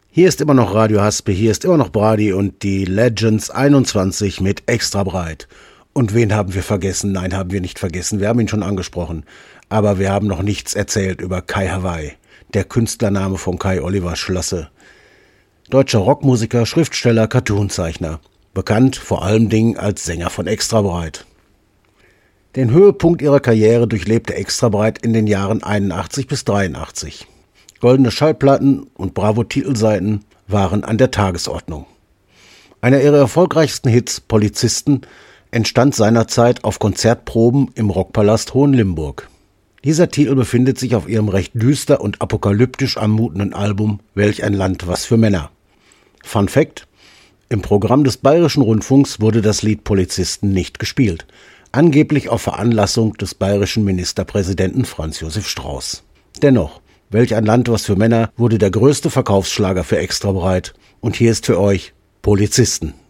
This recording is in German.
Hier ist immer noch Radio Haspe, hier ist immer noch Brady und die Legends 21 mit Extra breit. Und wen haben wir vergessen? Nein, haben wir nicht vergessen, wir haben ihn schon angesprochen. Aber wir haben noch nichts erzählt über Kai Hawaii, der Künstlername von Kai Oliver Schlasse. Deutscher Rockmusiker, Schriftsteller, Cartoonzeichner. Bekannt vor allem Dingen als Sänger von Extra breit. Den Höhepunkt ihrer Karriere durchlebte Extra breit in den Jahren 81 bis 83. Goldene Schallplatten und Bravo-Titelseiten waren an der Tagesordnung. Einer ihrer erfolgreichsten Hits, Polizisten, entstand seinerzeit auf Konzertproben im Rockpalast Hohenlimburg. Dieser Titel befindet sich auf ihrem recht düster und apokalyptisch anmutenden Album Welch ein Land, was für Männer. Fun Fact: Im Programm des Bayerischen Rundfunks wurde das Lied Polizisten nicht gespielt. Angeblich auf Veranlassung des bayerischen Ministerpräsidenten Franz Josef Strauß. Dennoch, Welch ein Land, was für Männer wurde der größte Verkaufsschlager für Extra breit. Und hier ist für euch Polizisten.